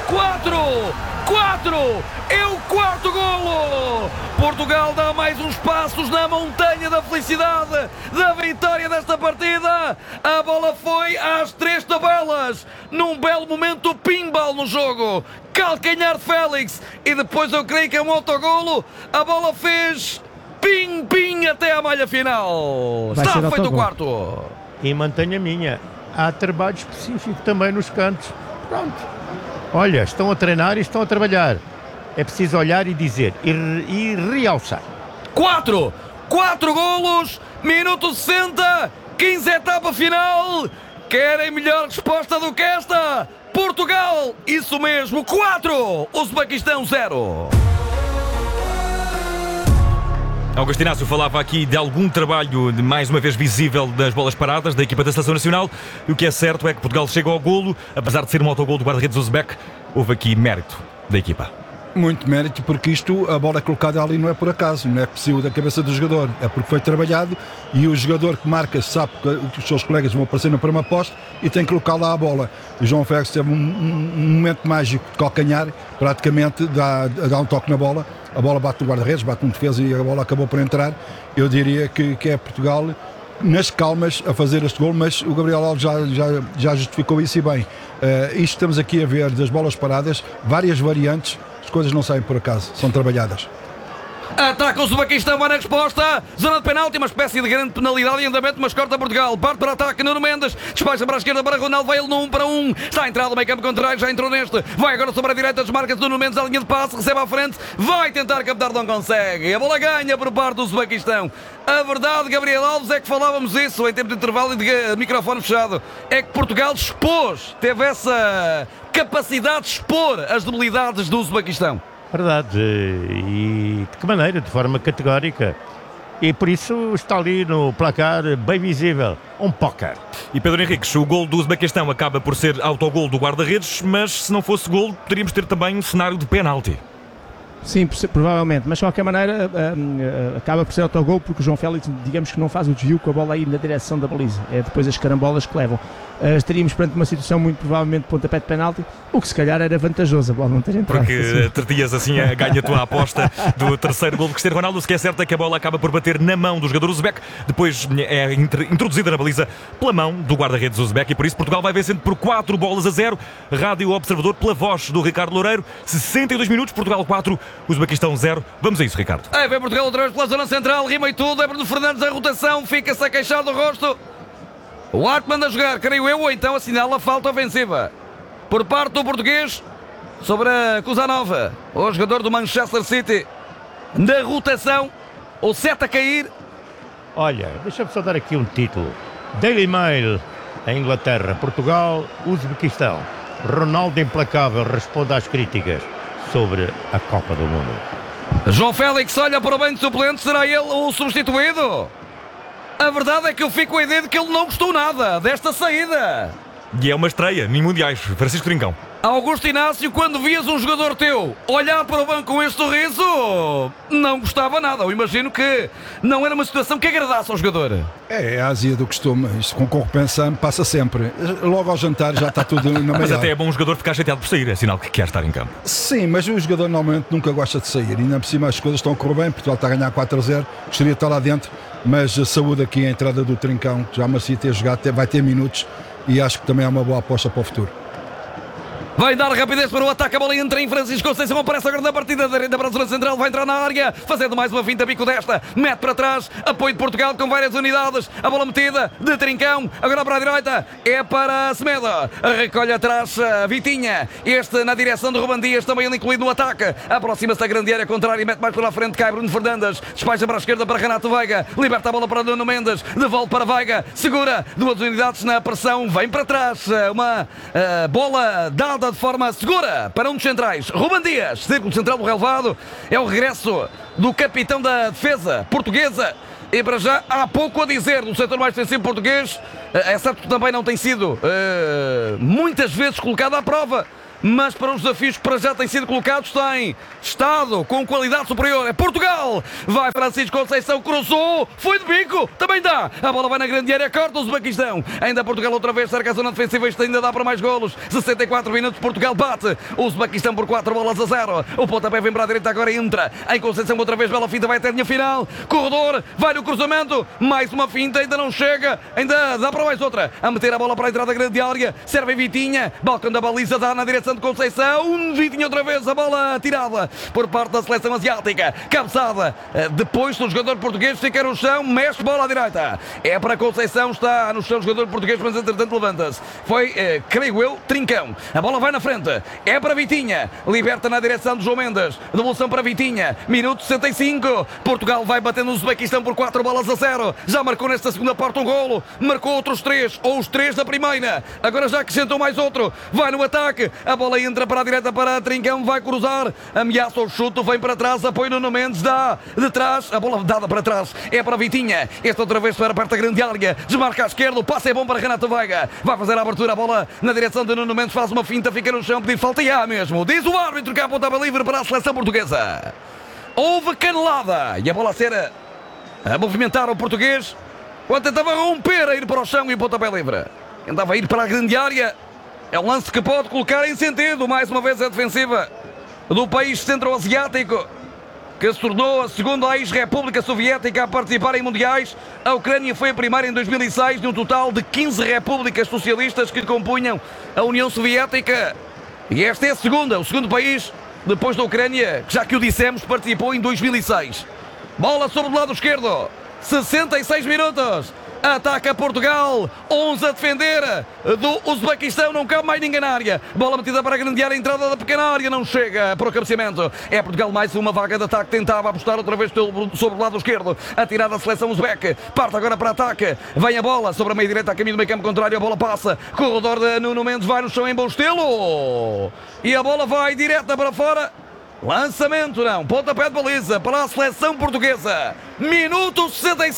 4! É o quarto golo! Portugal dá mais uns passos na montanha da felicidade, da vitória desta partida. A bola foi às 3 tabelas, num belo momento pinball no jogo. Calcanhar de Félix e depois eu creio que é um autogolo. A bola fez pim até à malha final. Está feito o quarto. E mantenho a minha. Há trabalho específico também nos cantos. Pronto. Olha, estão a treinar e estão a trabalhar. É preciso olhar e dizer e realçar. 4 golos, minuto 60, 15 etapa final. Querem melhor resposta do que esta? Portugal, isso mesmo, 4, Uzbequistão 0. Augusto Inácio falava aqui de algum trabalho, mais uma vez visível, das bolas paradas da equipa da Seleção Nacional. E o que é certo é que Portugal chega ao golo, apesar de ser um autogolo do guarda-redes uzbek, houve aqui mérito da equipa. Muito mérito, porque a bola é colocada ali não é por acaso, não é por cima da cabeça do jogador, é porque foi trabalhado e o jogador que marca sabe que os seus colegas vão aparecer na primeira poste e tem que colocar lá a bola. O João Félix teve um momento mágico de calcanhar, praticamente dá um toque na bola, a bola bate no guarda-redes, bate no defesa e a bola acabou por entrar. Eu diria que é Portugal nas calmas a fazer este gol, mas o Gabriel Alves já justificou isso e bem. Isto estamos aqui a ver das bolas paradas, várias variantes. As coisas não saem por acaso, são trabalhadas. Ataca o Uzbequistão, vai na resposta. Zona de penalti, uma espécie de grande penalidade em andamento, mas corta Portugal. Parte para ataque, Nuno Mendes. Despacha para a esquerda para Ronaldo, vai ele no 1 para 1. Está a entrada, meio campo contrário, já entrou neste. Vai agora sobre a direita, desmarca-se Nuno Mendes, a linha de passe, recebe à frente. Vai tentar captar, não consegue. A bola ganha por parte do Uzbequistão. A verdade, Gabriel Alves, é que falávamos isso em tempo de intervalo e de microfone fechado. É que Portugal expôs, teve essa capacidade de expor as debilidades do Uzbequistão. Verdade. E de que maneira? De forma categórica. E por isso está ali no placar bem visível. Um póquer. E Pedro Henriques, o gol do Uzbequistão acaba por ser autogol do guarda-redes, mas se não fosse gol, poderíamos ter também um cenário de penalti. Sim, provavelmente, mas de qualquer maneira acaba por ser autogol porque o João Félix, digamos que não faz o desvio com a bola aí na direção da baliza, é depois as carambolas que levam. Estaríamos perante uma situação muito provavelmente de pontapé de penalti, o que se calhar era vantajoso a bola não ter entrado. Porque tertias assim ganha a tua aposta do terceiro gol de Cristiano Ronaldo. O que é certo é que a bola acaba por bater na mão do jogador uzbek, depois é introduzida na baliza pela mão do guarda-redes uzbek e por isso Portugal vai vencendo por 4-0. Rádio Observador pela voz do Ricardo Loureiro. 62 minutos, Portugal 4, Uzbequistão 0. Vamos a isso, Ricardo. Vem Portugal outra vez pela zona central, rima e tudo, é Bruno Fernandes a rotação, fica-se a queixar do rosto. O árbitro manda jogar, creio eu, ou então assinala a falta ofensiva por parte do português sobre a Kuzanova, o jogador do Manchester City. Na rotação, o set a cair. Olha, deixa-me só dar aqui um título. Daily Mail, a Inglaterra, Portugal, Uzbequistão. Ronaldo implacável responde às críticas sobre a Copa do Mundo. João Félix olha para o banco de suplentes, será ele o substituído? A verdade é que eu fico com a ideia de que ele não gostou nada desta saída. E é uma estreia em Mundiais, Francisco Trincão. Augusto Inácio, quando vias um jogador teu olhar para o banco com este sorriso, não gostava nada. Eu imagino que não era uma situação que agradasse ao jogador. É a azia do costume. Isto com corpo pensando passa sempre. Logo ao jantar já está tudo na melhor. Mas até é bom um jogador ficar chateado por sair, é sinal que quer estar em campo. Sim, mas o jogador normalmente nunca gosta de sair. E ainda por cima as coisas estão a correr bem. Portugal está a ganhar 4-0. Gostaria de estar lá dentro, mas a saúde aqui, a entrada do Trincão, que já merecia ter jogado, vai ter minutos e acho que também é uma boa aposta para o futuro. Vai dar rapidez para o ataque, a bola entra em Francisco Conceição, aparece agora na partida da direita para a zona central, vai entrar na área, fazendo mais uma finta, bico desta, mete para trás, apoio de Portugal com várias unidades, a bola metida de Trincão, agora para a direita, é para Semedo, recolhe atrás Vitinha, este na direção de Ruben Dias, também ele incluído no ataque, aproxima-se da grande área contrária, mete mais para a frente, cai Bruno Fernandes, despacha para a esquerda para Renato Veiga, liberta a bola para Nuno Mendes, devolve para Veiga, segura, duas unidades na pressão, vem para trás, uma bola dada de forma segura para um dos centrais, Ruben Dias, círculo central do relevado, é o regresso do capitão da defesa portuguesa. E para já há pouco a dizer do setor mais defensivo português. É certo que também não tem sido muitas vezes colocado à prova, mas para os desafios que para já têm sido colocados tem estado com qualidade superior. É Portugal, vai Francisco Conceição, cruzou, foi de bico, também dá, a bola vai na grande área, corta o Uzbequistão, ainda Portugal outra vez, cerca a zona defensiva, isto ainda dá para mais golos. 64 minutos, Portugal bate o Uzbequistão por 4-0, o pontapé vem para a direita, agora entra em Conceição outra vez, bela finta, vai até a linha final, corredor, vai no cruzamento, mais uma finta, ainda não chega, ainda dá para mais outra, a meter a bola para a entrada da grande área, serve Vitinha, balcão da baliza, dá na direção de Conceição, Vitinha outra vez, a bola tirada por parte da seleção asiática, cabeçada, depois do jogador português fica no chão, mexe bola à direita, é para Conceição, está no chão o jogador português, mas entretanto levanta-se, foi, creio eu, Trincão, a bola vai na frente, é para Vitinha, liberta na direção de João Mendes, devolução para Vitinha, minuto 65, Portugal vai batendo o Uzbequistão por 4-0, já marcou nesta segunda parte um golo, marcou outros 3, ou os 3 da primeira, agora já acrescentou mais outro, vai no ataque, a bola entra para a direita para Trincão, vai cruzar, ameaça o chute, vem para trás, apoio Nuno Mendes, dá de trás, a bola dada para trás, é para Vitinha, esta outra vez para perto da grande área, desmarca à esquerda, o passe é bom para Renato Veiga, vai fazer a abertura, a bola na direção de Nuno Mendes, faz uma finta, fica no chão, pedir falta e há mesmo, diz o árbitro que a pontapé livre para a seleção portuguesa. Houve canelada e a bola a ser a movimentar o português quando tentava romper, a ir para o chão e o pontapé livre. Tentava ir para a grande área. É um lance que pode colocar em sentido, mais uma vez, a defensiva do país centro-asiático, que se tornou a segunda ex-república soviética a participar em mundiais. A Ucrânia foi a primeira em 2006, de um total de 15 repúblicas socialistas que compunham a União Soviética. E esta é a segunda, o segundo país, depois da Ucrânia, que já que o dissemos, participou em 2006. Bola sobre o lado esquerdo, 66 minutos. Ataca Portugal, 11 a defender do Uzbequistão, não cabe mais ninguém na área. Bola metida para a grande área, entrada da pequena área, não chega para o cabeceamento. É Portugal mais uma vaga de ataque, tentava apostar outra vez sobre o lado esquerdo, a tirada da seleção Uzbek, parte agora para ataque, vem a bola sobre a meia direita, a caminho do meio campo contrário, a bola passa, corredor de Nuno Mendes, vai no chão em bom estilo, e a bola vai direta para fora. Lançamento não, pontapé de baliza para a seleção portuguesa. Minuto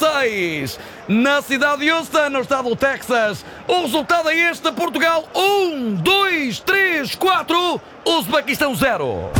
66 na cidade de Houston, no estado do Texas. O resultado é este: Portugal 1, 2, 3, 4, Uzbequistão 0.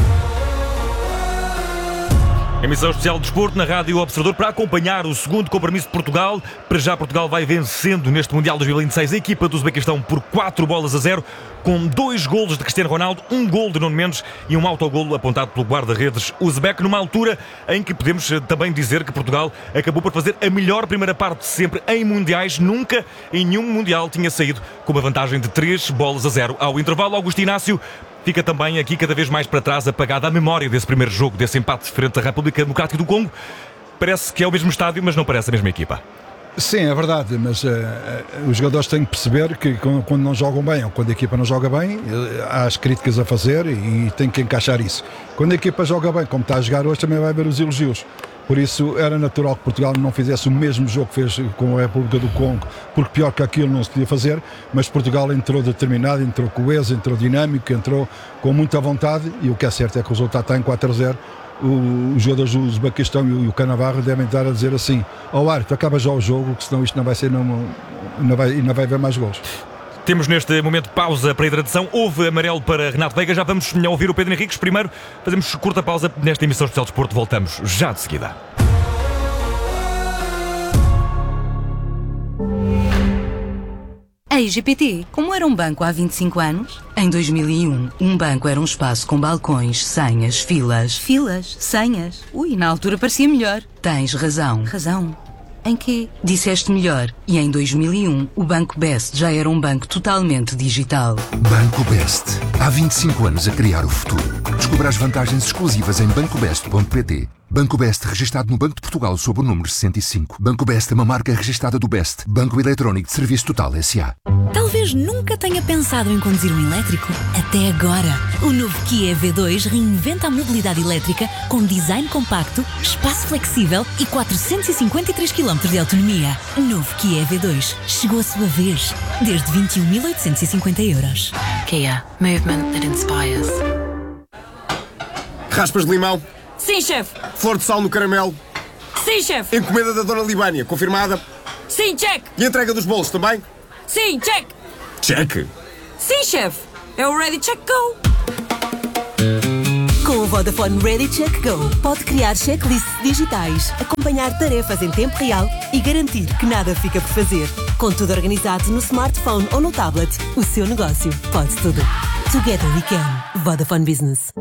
Emissão especial de desporto na Rádio Observador para acompanhar o segundo compromisso de Portugal. Para já Portugal vai vencendo neste Mundial 2026 a equipa do Uzbequistão por 4-0, com 2 golos de Cristiano Ronaldo, 1 gol de Nuno Mendes e um autogolo apontado pelo guarda-redes uzbek, numa altura em que podemos também dizer que Portugal acabou por fazer a melhor primeira parte de sempre em mundiais. Nunca em nenhum mundial tinha saído com uma vantagem de 3-0 ao intervalo. Augusto Inácio fica também aqui cada vez mais para trás, apagada a memória desse primeiro jogo, desse empate frente à República Democrática do Congo. Parece que é o mesmo estádio, mas não parece a mesma equipa. Sim, é verdade, mas os jogadores têm que perceber que quando não jogam bem ou quando a equipa não joga bem, há as críticas a fazer e tem que encaixar isso. Quando a equipa joga bem, como está a jogar hoje, também vai haver os elogios. Por isso era natural que Portugal não fizesse o mesmo jogo que fez com a República do Congo, porque pior que aquilo não se podia fazer, mas Portugal entrou determinado, entrou coeso, entrou dinâmico, entrou com muita vontade, e o que é certo é que o resultado está em 4-0. Os jogadores do Uzbequistão e o Canavarro devem estar a dizer assim: ao árbitro, acaba já o jogo, que senão isto não vai ser, não vai haver mais gols. Temos neste momento pausa para a hidratação. Houve amarelo para Renato Veiga. Já vamos ouvir o Pedro Henriques. Primeiro fazemos curta pausa nesta emissão especial de desporto. Voltamos já de seguida. A IGPT, como era um banco há 25 anos? Em 2001, um banco era um espaço com balcões, senhas, filas. Filas? Senhas? Ui, na altura parecia melhor. Tens razão. Razão? Em quê? Disseste melhor. E em 2001, o Banco Best já era um banco totalmente digital. Banco Best. Há 25 anos a criar o futuro. Descubra as vantagens exclusivas em bancobest.pt. Banco Best, registado no Banco de Portugal sob o número 65. Banco Best é uma marca registada do Best. Banco Eletrónico de Serviço Total S.A. Talvez nunca tenha pensado em conduzir um elétrico. Até agora. O novo Kia EV2 reinventa a mobilidade elétrica com design compacto, espaço flexível e 453 km de autonomia. Novo Kia EV2. Chegou a sua vez. Desde 21.850 euros. Kia. Movement that inspires. Raspas de limão. Sim, chefe. Flor de sal no caramelo. Sim, chefe. Encomenda da Dona Libânia, confirmada. Sim, check. E entrega dos bolos também? Sim, check. Check. Sim, chefe. É o Ready Check Go. Com o Vodafone Ready Check Go, pode criar checklists digitais, acompanhar tarefas em tempo real e garantir que nada fica por fazer. Com tudo organizado no smartphone ou no tablet, o seu negócio pode tudo. Together we can. Vodafone Business.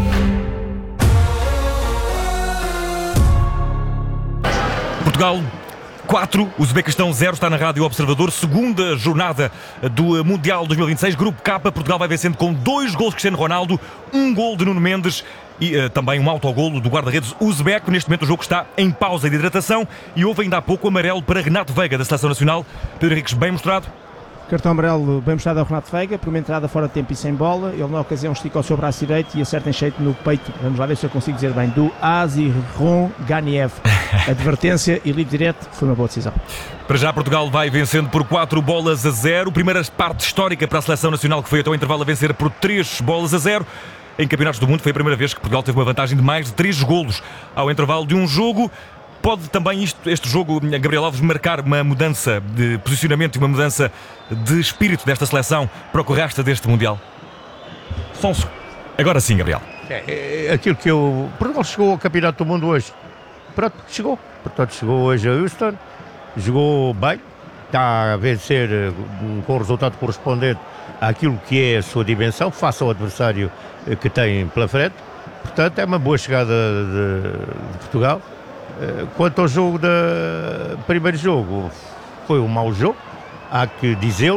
Portugal 4, Uzbequistão 0, está na Rádio Observador, segunda jornada do Mundial 2026, Grupo K. Portugal vai vencendo com 2 gols de Cristiano Ronaldo, 1 gol de Nuno Mendes e também um autogolo do guarda-redes uzbeco. Neste momento o jogo está em pausa de hidratação e houve ainda há pouco amarelo para Renato Veiga, da Seleção Nacional. Pedro Henriques, bem mostrado. Cartão amarelo bem mostrado ao Renato Veiga por uma entrada fora de tempo e sem bola. Ele na ocasião estica o seu braço direito e acerta em cheio no peito, vamos lá ver se eu consigo dizer bem, do Aziron Ganiev. Advertência e livre direto, foi uma boa decisão. Para já Portugal vai vencendo por 4-0. Primeira parte histórica para a Seleção Nacional, que foi até o intervalo a vencer por 3-0. Em campeonatos do mundo foi a primeira vez que Portugal teve uma vantagem de mais de 3 golos ao intervalo de um jogo. Pode também este jogo, Gabriel Alves, marcar uma mudança de posicionamento e uma mudança de espírito desta seleção para o que resta deste Mundial? Sonso. Agora sim, Gabriel. Aquilo que Portugal chegou ao Campeonato do Mundo hoje. Pronto, chegou. Portanto, chegou hoje a Houston, jogou bem, está a vencer com o resultado correspondente àquilo que é a sua dimensão, face ao adversário que tem pela frente. Portanto, é uma boa chegada de Portugal. Quanto ao jogo primeiro jogo, foi um mau jogo, há que dizê-lo.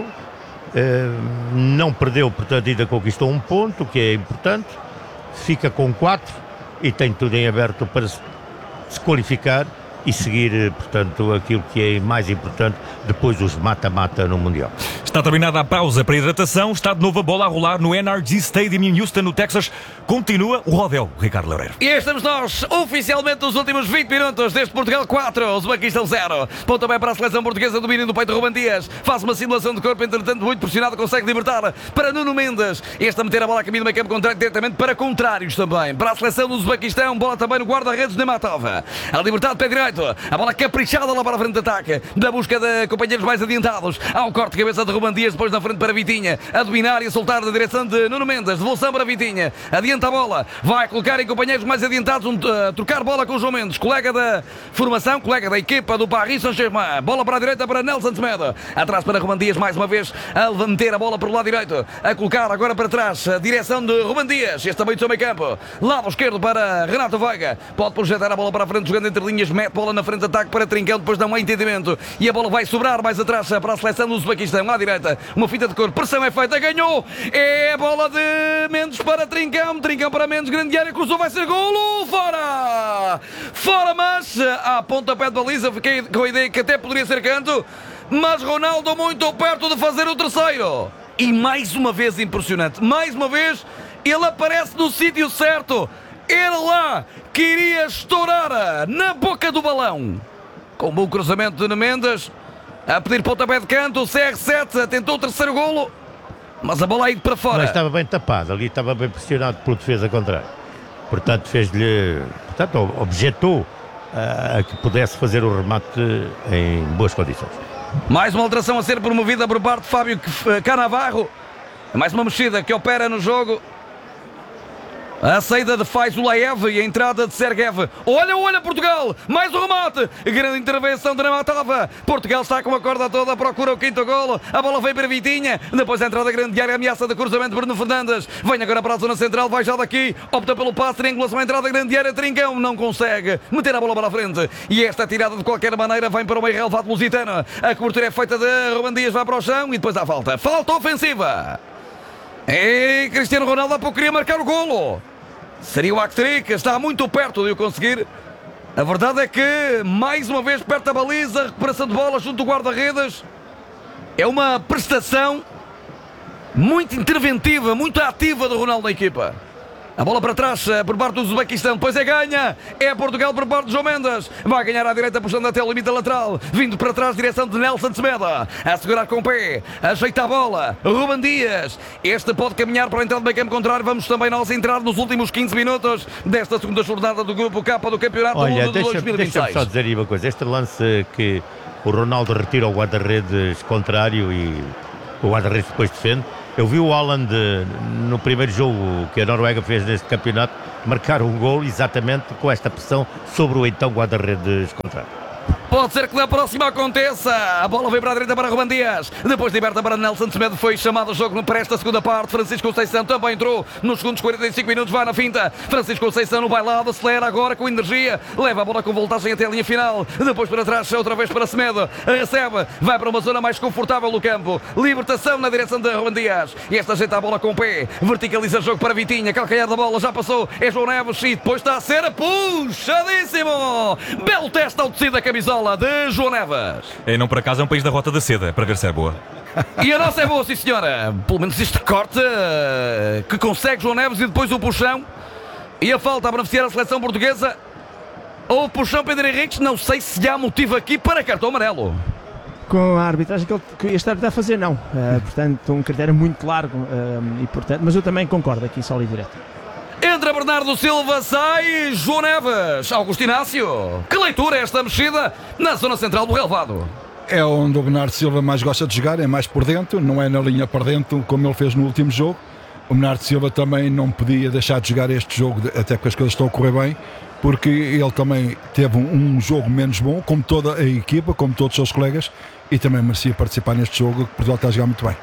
Não perdeu, portanto ainda conquistou 1 ponto, o que é importante. Fica com 4 e tem tudo em aberto para se qualificar e seguir, portanto, aquilo que é mais importante depois dos mata-mata no Mundial. Está terminada a pausa para a hidratação, está de novo a bola a rolar no NRG Stadium em Houston, no Texas. Continua o rodeo, Ricardo Loureiro. E estamos nós, oficialmente, nos últimos 20 minutos deste Portugal 4, Uzbequistão 0. Pontapé para a seleção portuguesa, domínio do peito Ruben Dias. Faz uma simulação de corpo, entretanto, muito pressionado, consegue libertar para Nuno Mendes. Este a meter a bola a caminho do meio campo contrário, diretamente para contrários também. Para a seleção do Uzbequistão, bola também no guarda-redes Nematova. A libertar de pé direito, a bola caprichada lá para a frente de ataque, da busca de companheiros mais adiantados. Ao corte de cabeça de Ruben Dias, depois na frente para Vitinha. A dominar e a soltar na direção de Nuno Mendes. Devolução para Vitinha. Adianta a bola. Vai colocar em companheiros mais adiantados, trocar bola com o João Mendes. Colega da formação, colega da equipa do Paris Saint-Germain. Bola para a direita para Nelson Semedo. Atrás para Ruben Dias, mais uma vez, a meter a bola para o lado direito. A colocar agora para trás, a direção de Ruben Dias. Este também do seu meio campo. Lado esquerdo para Renato Veiga. Pode projetar a bola para a frente, jogando entre linhas. Mete bola na frente de ataque para Trincão. Depois dá um entendimento. E a bola vai sobrar mais atrás para a seleção do Uzbequistão. À direita, uma fita de cor. Pressão é feita. Ganhou. É a bola de Mendes para Trincão. Trincão para Mendes. Grande área. Cruzou. Vai ser golo. Fora. Fora, mas a pontapé de baliza. Fiquei com a ideia que até poderia ser canto. Mas Ronaldo muito perto de fazer o terceiro. E mais uma vez impressionante. Mais uma vez ele aparece no sítio certo. Era lá que iria estourar na boca do balão. Com um bom cruzamento de Nuno Mendes. A pedir pontapé de canto. O CR7 tentou o terceiro golo. Mas a bola aí para fora. Mas estava bem tapado. Ali estava bem pressionado pelo defesa contrário. Portanto, fez-lhe... Portanto, objetou a que pudesse fazer o remate em boas condições. Mais uma alteração a ser promovida por parte de Fábio Canavarro. Mais uma mexida que opera no jogo. A saída de Faizulaev e a entrada de Sergev. Olha Portugal, mais um remate. Grande intervenção de Nematova. Portugal está com a corda toda, procura o quinto golo. A bola vem para Vitinha. Depois a entrada grande área, ameaça de cruzamento Bruno Fernandes. Vem agora para a zona central, vai já daqui. Opta pelo passe, triangulação, a entrada grande área. Trincão não consegue meter a bola para a frente. E esta tirada de qualquer maneira vem para o meio relevado lusitano. A cobertura é feita de Ruben Dias, vai para o chão e depois há falta. Falta ofensiva. E Cristiano Ronaldo há pouco queria marcar o golo. Seria o hat-trick, está muito perto de o conseguir. A verdade é que, mais uma vez, perto da baliza, recuperação de bola junto do guarda-redes. É uma prestação muito interventiva, muito ativa do Ronaldo na equipa. A bola para trás por parte do Uzbequistão, depois é ganha. É Portugal por parte de João Mendes. Vai ganhar à direita, puxando até o limite lateral. Vindo para trás, direção de Nelson Semedo. A segurar com o pé, ajeita a bola. Ruben Dias. Este pode caminhar para a entrada do meio campo contrário. Vamos também nós entrar nos últimos 15 minutos desta segunda jornada do Grupo K do Campeonato do Mundo de 2026. Deixa-me só dizer aí uma coisa. Este lance que o Ronaldo retira ao guarda-redes contrário e o guarda-redes depois defende. Eu vi o Haaland no primeiro jogo que a Noruega fez neste campeonato marcar um gol exatamente com esta pressão sobre o então guarda-redes contrário. Pode ser que na próxima aconteça. A bola vem para a direita para Ruben Dias. Depois liberta para Nelson Semedo. Foi chamado o jogo para esta segunda parte. Francisco Conceição também entrou nos segundos 45 minutos. Vai na finta. Francisco Conceição no bailado. Acelera agora com energia. Leva a bola com voltagem até a linha final. Depois para trás, outra vez para Semedo. Recebe. Vai para uma zona mais confortável do campo. Libertação na direção de Ruben Dias. E esta ajeita a bola com o pé. Verticaliza o jogo para Vitinha. Calcanhar da bola. Já passou. É João Neves. E depois está a ser puxadíssimo. Belo teste ao tecido da camisola de João Neves. E não por acaso é um país da Rota da Seda, para ver se é boa. E a nossa é boa, sim senhora. Pelo menos este corte que consegue João Neves e depois o puxão. E a falta a beneficiar a seleção portuguesa. Ou o puxão Pedro Henriques, não sei se há motivo aqui para cartão amarelo. Com a arbitragem que este árbitro está a fazer, não. Portanto, um critério muito claro. E, portanto, mas eu também concordo aqui, só ali direto. Entra Bernardo Silva, sai João Neves. Augusto Inácio. Que leitura é esta mexida na zona central do relvado? É onde o Bernardo Silva mais gosta de jogar, é mais por dentro, não é na linha por dentro como ele fez no último jogo. O Bernardo Silva também não podia deixar de jogar este jogo, até porque as coisas estão a correr bem, porque ele também teve um jogo menos bom, como toda a equipa, como todos os seus colegas, e também merecia participar neste jogo, que Portugal está a jogar muito bem.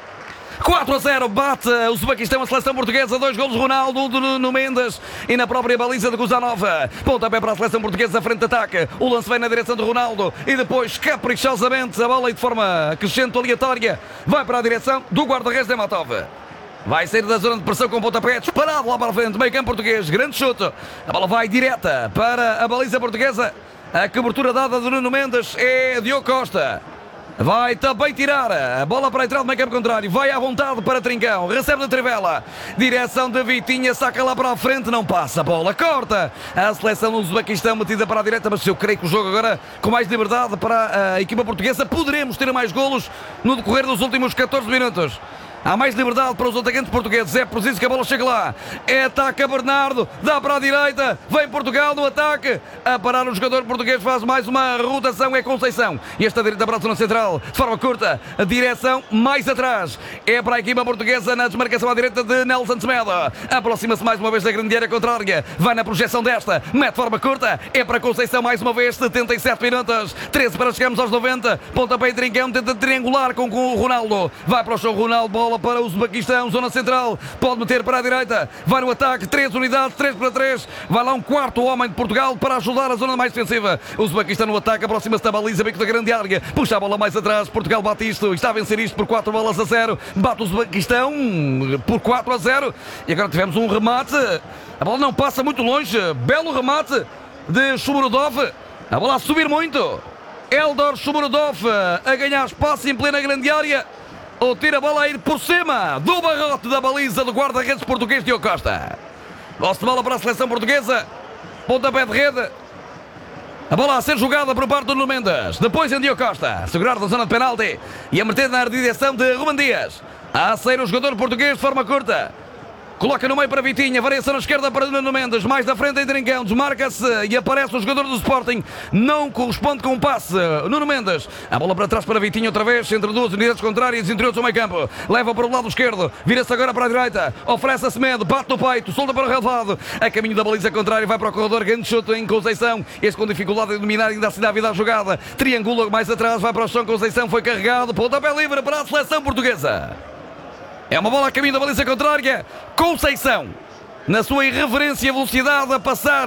4-0, bate o Uzbequistão, a seleção portuguesa, 2 golos Ronaldo, um do Nuno Mendes e na própria baliza de Guzanova. Pontapé para a seleção portuguesa, frente de ataque, o lance vem na direção de Ronaldo e depois caprichosamente a bola e de forma crescente, aleatória, vai para a direção do guarda-redes Nematov. Vai sair da zona de pressão com o pontapé, disparado lá para a frente, meio campo português, grande chute, a bola vai direta para a baliza portuguesa, a cobertura dada do Nuno Mendes é Diogo Costa. Vai também tirar a bola para a entrada do meio campo contrário. Vai à vontade para Trincão. Recebe da Trivela. Direção de Vitinha. Saca lá para a frente. Não passa a bola. Corta. A seleção do Uzbequistão metida para a direita. Mas eu creio que o jogo agora com mais liberdade para a equipa portuguesa. Poderemos ter mais golos no decorrer dos últimos 14 minutos. Há mais liberdade para os atacantes portugueses. É preciso que a bola chegue lá. Ataca Bernardo. Dá para a direita. Vem Portugal no ataque. A parar o jogador português. Faz mais uma rotação. É Conceição. E esta direita para a zona central. De forma curta. A direção mais atrás. É para a equipa portuguesa na desmarcação à direita de Nelson Semedo. Aproxima-se mais uma vez da grande área contrária. Vai na projeção desta. Mete de forma curta. É para Conceição mais uma vez. 77 minutos. 13 para chegarmos aos 90. Pontapé e Trincão. Tenta triangular com o Ronaldo. Vai para o show Ronaldo. Bola para o Uzbequistão, zona central, pode meter para a direita, vai no ataque, 3 unidades, 3 para 3, vai lá um quarto homem de Portugal para ajudar a zona mais defensiva. O Uzbequistão no ataque, aproxima-se da baliza, bico da grande área, puxa a bola mais atrás, Portugal bate isto, está a vencer isto por 4-0, bate o Uzbequistão por 4-0 e agora tivemos um remate, a bola não passa muito longe, belo remate de Shomurodov, a bola a subir muito, Eldor Shomurodov a ganhar espaço em plena grande área. Ou tira a bola a ir por cima do barrote da baliza do guarda-redes português Diogo Costa. Gosto de bola para a seleção portuguesa. Pontapé de rede. A bola a ser jogada por parte do Nuno Mendes. Depois em Diogo Costa. Segurar da zona de penalti. E a meter na direção de Ruben Dias. A sair o jogador português de forma curta. Coloca no meio para Vitinha, variação na esquerda para Nuno Mendes, mais da frente em Trincão, desmarca-se e aparece o jogador do Sporting, não corresponde com um passe, Nuno Mendes, a bola para trás para Vitinha outra vez, entre duas unidades contrárias, interiores do meio campo, leva para o lado esquerdo, vira-se agora para a direita, oferece a Semedo, bate no peito, solta para o relvado, a caminho da baliza contrária, vai para o corredor, grande chute em Conceição, este com dificuldade de dominar e ainda-se dá vida à jogada, triangula mais atrás, vai para o chão, Conceição foi carregado, pontapé livre para a seleção portuguesa. É uma bola a caminho da baliza contrária. Conceição, na sua irreverência e velocidade, a passar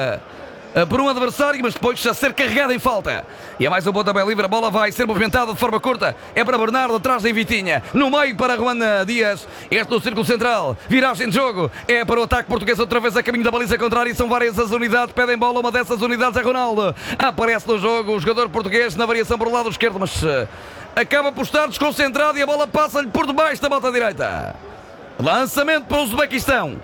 por um adversário, mas depois a ser carregada em falta. E é mais um pontapé livre. A bola vai ser movimentada de forma curta. É para Bernardo, atrás de Vitinha. No meio para Ruben Dias. Este no círculo central. Viragem de jogo. É para o ataque português outra vez a caminho da baliza contrária. E são várias as unidades. Pedem bola. Uma dessas unidades é Ronaldo. Aparece no jogo o jogador português na variação para o lado esquerdo, mas acaba por estar desconcentrado e a bola passa-lhe por debaixo da bota direita. Lançamento para o Uzbequistão.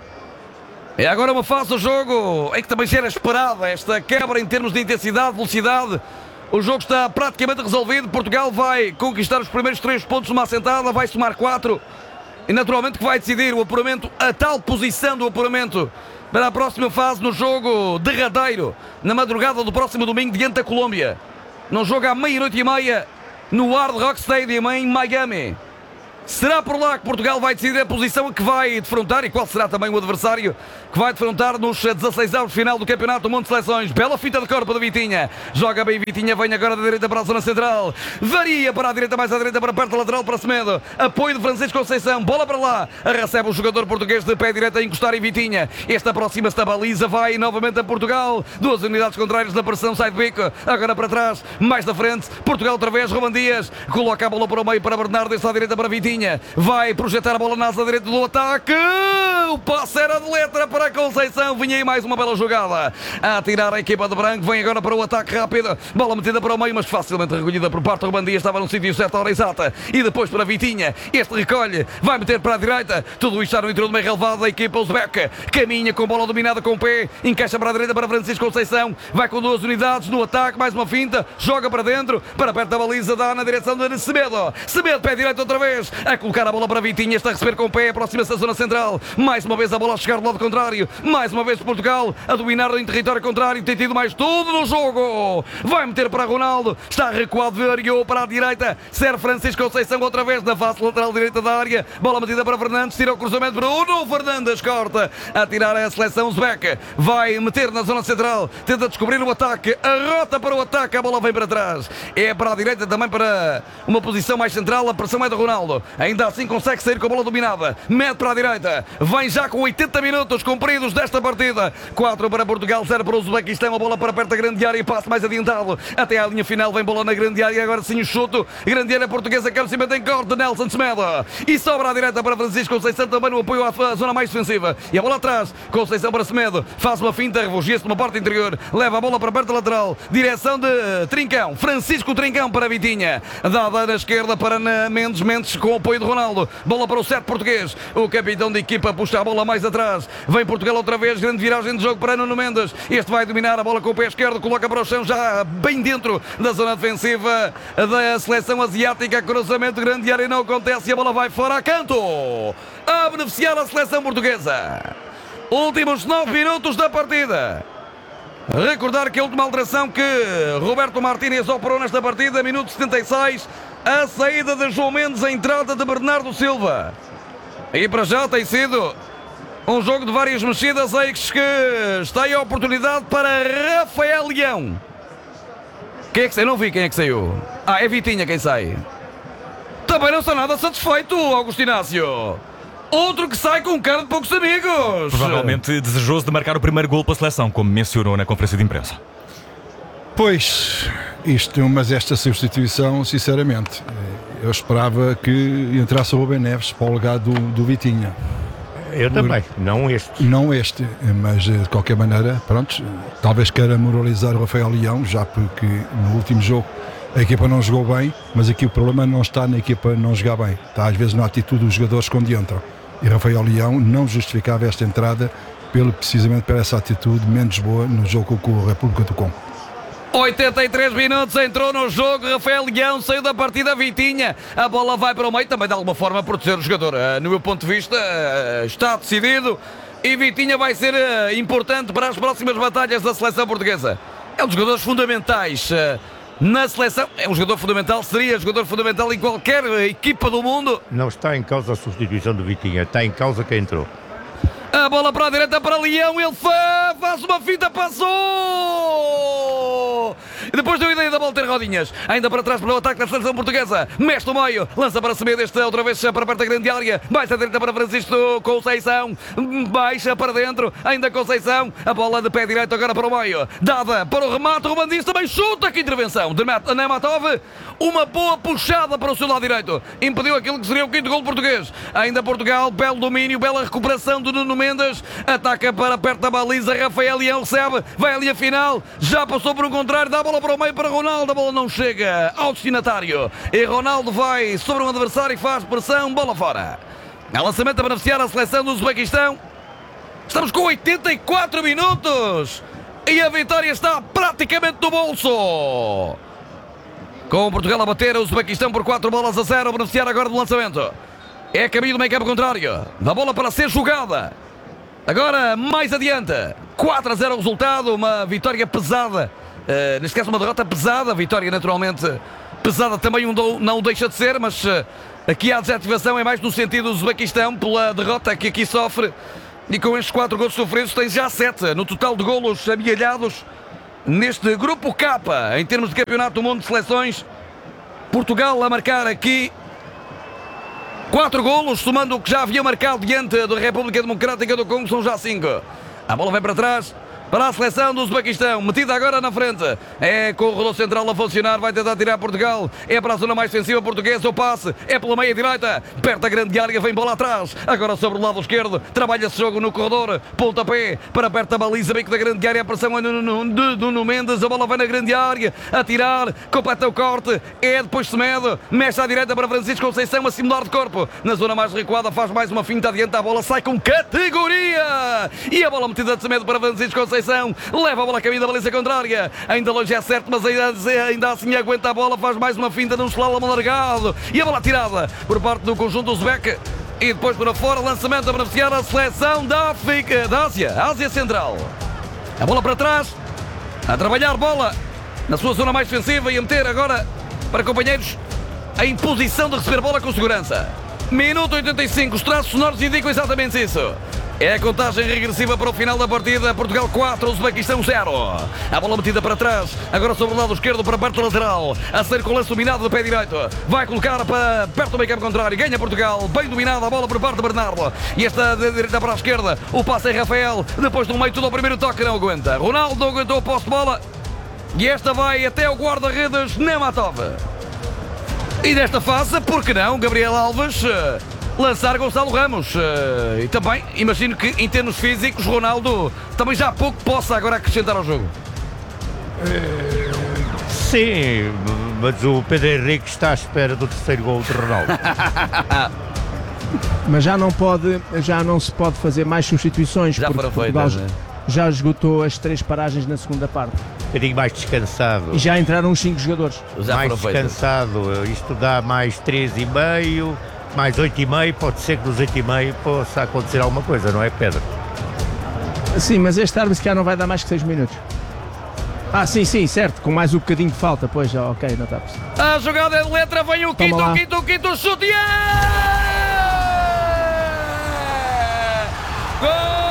É agora uma fase do jogo em que também já era esperada esta quebra em termos de intensidade, velocidade. O jogo está praticamente resolvido. Portugal vai conquistar os primeiros 3 pontos numa assentada, vai somar 4. E naturalmente que vai decidir o apuramento, a tal posição do apuramento para a próxima fase no jogo derradeiro, na madrugada do próximo domingo diante da Colômbia. Num jogo à 00:30 no Hard Rock Stadium em Miami. Será por lá que Portugal vai decidir a posição que vai defrontar e qual será também o adversário que vai defrontar nos 16avos final do Campeonato do Mundo de Seleções. Bela fita de corpo de Vitinha. Joga bem Vitinha, vem agora da direita para a zona central. Varia para a direita, mais à direita, para perto da lateral para Semedo. Apoio de Francisco Conceição, bola para lá. Recebe o jogador português de pé direito a encostar em Vitinha. Este aproxima-se da baliza, vai novamente a Portugal. Duas unidades contrárias na pressão, sai de bico. Agora para trás, mais da frente. Portugal outra vez, Ruben Dias. Coloca a bola para o meio para Bernardo, está à direita para Vitinha. Vai projetar a bola na asa direita do ataque. O passe era de letra para a Conceição. Vinha aí mais uma bela jogada a tirar a equipa de branco. Vem agora para o ataque rápido. Bola metida para o meio, mas facilmente recolhida por parte do Ruben Dias. Estava no sítio certo à hora exata. E depois para Vitinha. Este recolhe. Vai meter para a direita. Tudo isto está no interior do meio relevado da equipa uzbeca. Caminha com bola dominada com o pé. Encaixa para a direita para Francisco Conceição. Vai com duas unidades no ataque. Mais uma finta. Joga para dentro. Para perto da baliza. Dá na direção de Semedo. Semedo, pé direito outra vez. A colocar a bola para Vitinha. Está a receber com o pé. Aproxima-se da zona central. Mais uma vez a bola a chegar do lado contrário. Mais uma vez Portugal a dominar em território contrário. Tem tido mais tudo no jogo. Vai meter para Ronaldo. Está recuado. Variou para a direita. Serve Francisco Conceição outra vez na face lateral direita da área. Bola metida para Fernandes. Tira o cruzamento para Bruno Fernandes. Corta a tirar a seleção uzbeca. Vai meter na zona central. Tenta descobrir o ataque. A rota para o ataque. A bola vem para trás. É para a direita também para uma posição mais central. A pressão é de Ronaldo. Ainda assim consegue sair com a bola dominada. Mete para a direita. Vem já com 80 minutos cumpridos desta partida. 4 para Portugal, 0 para o Uzbequistão. A bola para perto da grande área e passe mais adiantado. Até à linha final vem bola na grande área. Agora sim o chuto. Grande área portuguesa. Cabeceamento em corte. Nelson Semedo. E sobra à direita para Francisco Conceição. Também no apoio à zona mais defensiva. E a bola atrás. Conceição para Semedo. Faz uma finta. Refugia-se numa parte interior. Leva a bola para perto da lateral. Direção de Trincão. Francisco Trincão para Vitinha. Dada na esquerda para Mendes. Mendes com o apoio de Ronaldo. Bola para o 7 português. O capitão de equipa puxa a bola mais atrás. Vem Portugal outra vez. Grande viragem de jogo para Nuno Mendes. Este vai dominar a bola com o pé esquerdo. Coloca para o chão já bem dentro da zona defensiva da seleção asiática. Cruzamento, grande área, não acontece. E a bola vai fora a canto. A beneficiar a seleção portuguesa. Últimos 9 minutos da partida. Recordar que a última alteração que Roberto Martínez operou nesta partida, minuto 76, a saída de João Mendes, a entrada de Bernardo Silva. E para já tem sido um jogo de várias mexidas, eis que está aí a oportunidade para Rafael Leão. Quem é que saiu? Não vi quem é que saiu. É Vitinha quem sai. Também não está nada satisfeito, Augusto Inácio. Outro que sai com cara de poucos amigos. Provavelmente desejoso de marcar o primeiro gol para a seleção, como mencionou na conferência de imprensa. Pois, mas esta substituição, sinceramente, eu esperava que entrasse o Rubem Neves para o lugar do Vitinha. Eu também, não este. Não este, mas de qualquer maneira, pronto, talvez queira moralizar o Rafael Leão, já porque no último jogo a equipa não jogou bem, mas aqui o problema não está na equipa não jogar bem, está às vezes na atitude dos jogadores quando entram. E Rafael Leão não justificava esta entrada precisamente por essa atitude menos boa no jogo com a República do Congo. 83 minutos, entrou no jogo Rafael Leão, saiu da partida Vitinha, a bola vai para o meio, também de alguma forma proteger o jogador. No meu ponto de vista está decidido e Vitinha vai ser importante para as próximas batalhas da seleção portuguesa. É um dos jogadores fundamentais na seleção, é um jogador fundamental, seria jogador fundamental em qualquer equipa do mundo. Não está em causa a substituição do Vitinha, está em causa quem entrou. A bola para a direita para Leão, ele faz uma finta, passou! E depois deu a ideia da bola ter rodinhas. Ainda para trás para o ataque da seleção portuguesa. Mexe no meio, lança para Semedo, este outra vez para perto da grande área. Baixa a direita para Francisco Conceição. Baixa para dentro, ainda Conceição. A bola de pé direito agora para o meio. Dada para o remate, o Ruben Dias também chuta. Que intervenção de Nematov. Uma boa puxada para o seu lado direito. Impediu aquilo que seria o quinto gol português. Ainda Portugal, belo domínio, bela recuperação de Nuno Mendes. Ataca para perto da baliza. Rafael Leão recebe, vai à linha final. Já passou por um contrário, dá a bola para o meio para Ronaldo. A bola não chega ao destinatário. E Ronaldo vai sobre um adversário e faz pressão, bola fora. A lançamento a beneficiar a seleção do Uzbequistão. Estamos com 84 minutos. E a vitória está praticamente no bolso. Com Portugal a bater o Uzbequistão por 4-0, beneficiar agora do lançamento. É caminho do meio campo contrário. Da bola para ser jogada. Agora mais adiante. 4-0 o resultado, uma vitória pesada. Neste caso uma derrota pesada. Vitória naturalmente pesada também não deixa de ser, mas Aqui a adjetivação é mais no sentido do Uzbequistão, pela derrota que aqui sofre. E com estes 4 golos sofridos tem já 7 no total de golos amealhados neste grupo K. Em termos de campeonato do mundo de seleções, Portugal a marcar aqui 4 golos, somando o que já havia marcado diante da República Democrática do Congo, são já 5. A bola vem para trás para a seleção do Uzbequistão, metida agora na frente. É com o rodou central a funcionar, vai tentar tirar Portugal. É para a zona mais defensiva portuguesa, o passe é pela meia direita, perto da grande área, vem bola atrás. Agora sobre o lado esquerdo, trabalha-se jogo no corredor, pontapé para perto da baliza, bico da grande área, a pressão é de Nuno Mendes, a bola vai na grande área, a tirar, completa o corte, é depois Semedo, mexe à direita para Francisco Conceição, a simular de corpo. Na zona mais recuada faz mais uma finta adiante, a bola sai com categoria. E a bola metida de Semedo para Francisco Conceição. Leva a bola a caminho da baliza contrária. Ainda longe é certo, mas ainda assim aguenta a bola. Faz mais uma finta num slalom alargado. E a bola tirada por parte do conjunto uzbek. E depois para fora, lançamento a beneficiar a seleção da Ásia Central. A bola para trás. A trabalhar bola na sua zona mais defensiva e a meter agora para companheiros em posição de receber bola com segurança. Minuto 85, os traços sonoros indicam exatamente isso. É a contagem regressiva para o final da partida. Portugal 4, Uzbequistão 0. A bola metida para trás, agora sobre o lado esquerdo para perto lateral. A ser com o lance dominado do pé direito. Vai colocar para perto do meio campo contrário. Ganha Portugal, bem dominada a bola por parte de Bernardo. E esta da direita para a esquerda. O passe é Rafael. Depois do meio tudo ao primeiro toque, não aguenta. Ronaldo não aguentou o posse de bola. E esta vai até o guarda-redes Nematov. E desta fase, por que não, Gabriel Alves lançar Gonçalo Ramos. E também, imagino que em termos físicos, Ronaldo também já há pouco possa agora acrescentar ao jogo. Sim, mas o Pedro Henrique está à espera do terceiro gol de Ronaldo. Mas já não se pode fazer mais substituições, já porque Portugal já esgotou as 3 paragens na segunda parte. Um bocadinho mais descansado. E já entraram os 5 jogadores. Já mais descansado, isto dá mais 3,5, mais 8,5, pode ser que dos 8,5 possa acontecer alguma coisa, não é, Pedro? Sim, mas este árbitro cá não vai dar mais que 6 minutos. Sim, certo, com mais um bocadinho de falta, pois já, ok, não está a perceber. A jogada é de letra, vem o quinto, chute! Gol!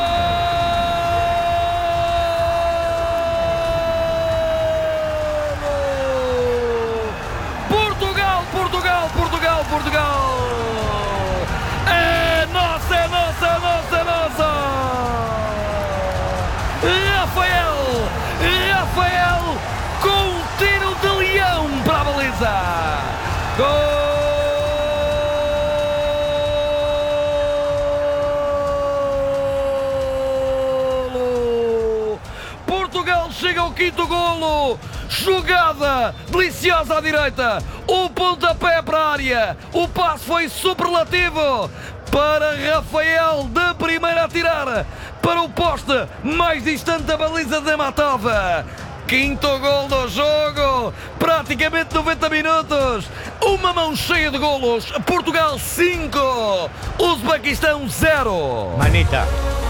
Portugal! É nossa! Rafael com um tiro de leão para a baliza! Gol! Portugal chega ao 5º golo! Jogada deliciosa à direita, o pontapé para a área, o passe foi superlativo para Rafael, de primeira a tirar para o poste mais distante da baliza de Nematov. 5º gol do jogo, praticamente 90 minutos, uma mão cheia de golos. Portugal 5, Uzbequistão 0. Manita.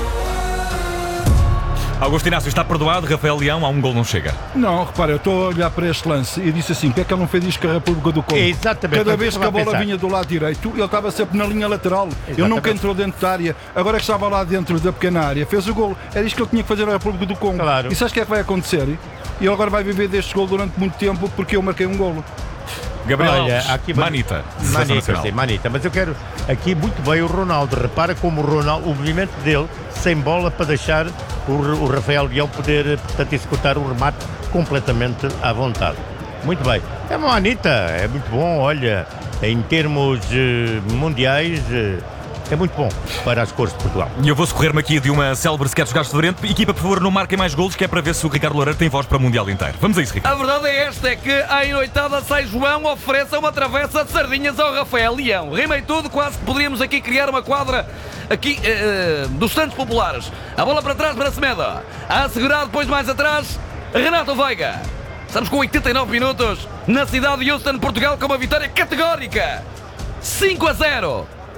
Augusto Inácio está perdoado, Rafael Leão, a um gol não chega. Não, repara, eu estou a olhar para este lance e disse assim, porque é que ele não fez isto com a República do Congo? Exatamente. Cada vez que a bola vinha do lado direito, ele estava sempre na linha lateral. Exatamente. Ele nunca entrou dentro da área, agora que estava lá dentro da pequena área, fez o gol. Era isto que ele tinha que fazer na República do Congo. Claro. E sabes o que é que vai acontecer? E ele agora vai viver deste gol durante muito tempo porque eu marquei um golo. Gabriel Alves, aqui Manita, mas eu quero aqui muito bem o Ronaldo. Repara como o movimento dele sem bola para deixar o Rafael Leão poder, portanto, executar o remate completamente à vontade. Muito bem. É uma Manita, é muito bom, olha, em termos mundiais, é muito bom para as cores de Portugal. E eu vou socorrer-me aqui de uma célebre sketch de Verente. Equipa, por favor, não marquem mais golos, que é para ver se o Ricardo Loureiro tem voz para o Mundial inteiro. Vamos a isso, Ricardo. A verdade é esta, é que à noitada sai João, oferece uma travessa de sardinhas ao Rafael Leão. Rimei tudo, quase que poderíamos aqui criar uma quadra aqui dos Santos Populares. A bola para trás para Semedo. A assegurar depois mais atrás, Renato Veiga. Estamos com 89 minutos na cidade de Houston, Portugal, com uma vitória categórica. 5-0.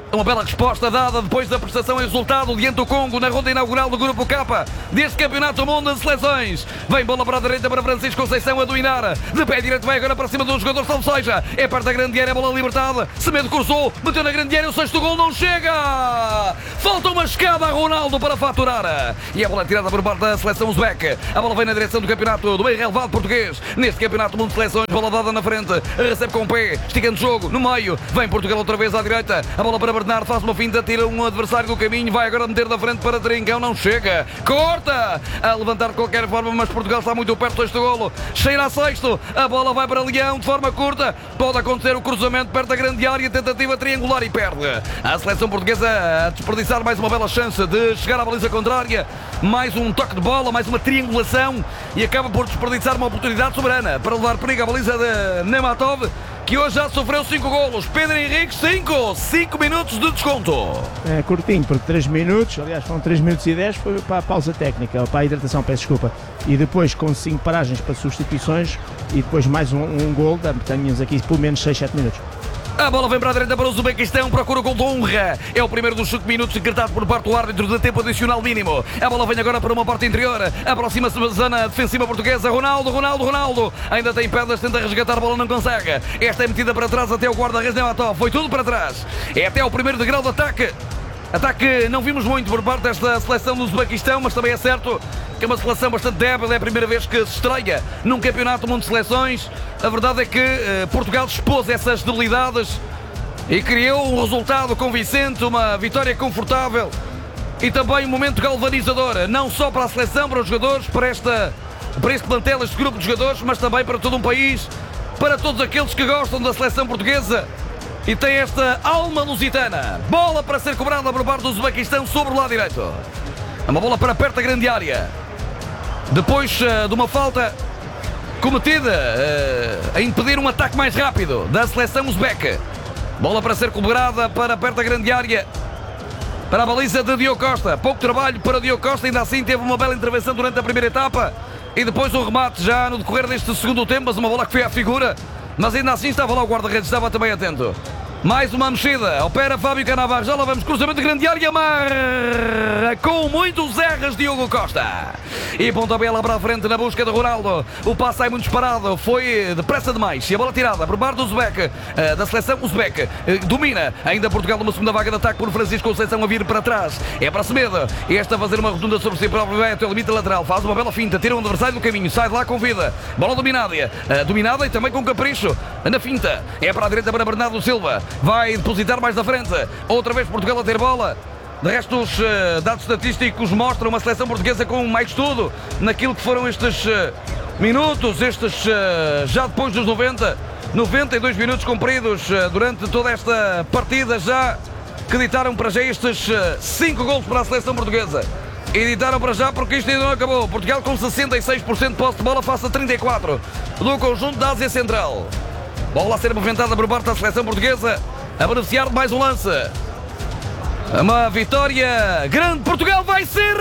Uma bela resposta dada depois da prestação e resultado diante do Congo na ronda inaugural do Grupo K deste Campeonato do Mundo de Seleções. Vem bola para a direita para Francisco Conceição a dominar. De pé direito vai agora para cima do jogador, salvo seja. É parte da grande área, a bola libertada. Semedo cruzou, meteu na grande área, o sexto gol não chega. Falta uma escada a Ronaldo para faturar. E a bola é tirada por parte da seleção uzbek. A bola vem na direção do campeonato do bem relevado português. Neste Campeonato do Mundo de Seleções, bola dada na frente. Recebe com o pé, esticando o jogo no meio. Vem Portugal outra vez à direita. A bola para Bernardo, faz uma finta, tira um adversário do caminho, vai agora meter da frente para Trincão, não chega, corta, a levantar de qualquer forma, mas Portugal está muito perto deste golo, cheira a sexto, a bola vai para Leão de forma curta, pode acontecer o cruzamento perto da grande área, tentativa triangular e perde. A seleção portuguesa a desperdiçar mais uma bela chance de chegar à baliza contrária, mais um toque de bola, mais uma triangulação e acaba por desperdiçar uma oportunidade soberana para levar perigo à baliza de Nematov, que hoje já sofreu 5 golos. Pedro Henrique, 5 minutos de desconto. É curtinho, porque 3 minutos, aliás foram 3 minutos e 10, foi para a pausa técnica, para a hidratação, peço desculpa. E depois com 5 paragens para substituições e depois mais um gol, temos aqui pelo menos 6, 7 minutos. A bola vem para a direita para o Uzbequistão, procura o gol de honra. É o primeiro dos 5 minutos decretado por parte do árbitro de tempo adicional mínimo. A bola vem agora para uma porta interior. Aproxima-se da zona defensiva portuguesa. Ronaldo. Ainda tem pedras, tenta resgatar a bola, não consegue. Esta é metida para trás até o guarda-redes Nematov. Foi tudo para trás. É até o primeiro degrau de ataque. Ataque não vimos muito por parte desta seleção do Uzbequistão, mas também é certo que é uma seleção bastante débil, é a primeira vez que se estreia num campeonato do mundo de seleções. A verdade é que Portugal expôs essas debilidades e criou um resultado convincente, uma vitória confortável e também um momento galvanizador, não só para a seleção, para os jogadores, para este plantel, este grupo de jogadores, mas também para todo um país, para todos aqueles que gostam da seleção portuguesa e tem esta alma lusitana. Bola para ser cobrada por parte do Uzbequistão sobre o lado direito. Uma bola para perto da grande área. Depois de uma falta cometida a impedir um ataque mais rápido da seleção uzbeca. Bola para ser cobrada para perto da grande área. Para a baliza de Diogo Costa. Pouco trabalho para Diogo Costa, ainda assim teve uma bela intervenção durante a primeira etapa. E depois um remate já no decorrer deste segundo tempo, mas uma bola que foi à figura. Mas ainda assim estava lá o guarda-redes, estava também atento. Mais uma mexida, opera Fábio Cannavaro, já lá vamos, cruzamento de grande área, marra com muitos erros Diogo Costa. E pontapé lá para a frente na busca de Ronaldo. O passe sai muito disparado, foi depressa demais. E a bola tirada por parte do Uzbek, da seleção Uzbek, domina ainda Portugal numa segunda vaga de ataque por Francisco Conceição a vir para trás. É para Semedo, este a fazer uma rotunda sobre si próprio, vai até o limite lateral, faz uma bela finta, tira um adversário do caminho, sai de lá com vida. Bola dominada e também com capricho na finta. É para a direita para Bernardo Silva. Vai depositar mais da frente. Outra vez Portugal a ter bola. De resto, os dados estatísticos mostram uma seleção portuguesa com mais estudo naquilo que foram estes minutos, já depois dos 92 minutos cumpridos durante toda esta partida, já que ditaram para já estes 5 golos para a seleção portuguesa. E ditaram para já porque isto ainda não acabou. Portugal com 66% de posse de bola face a 34% do conjunto da Ásia Central. Bola a ser movimentada por parte da seleção portuguesa, a beneficiar de mais um lance. Uma vitória grande. Portugal vai ser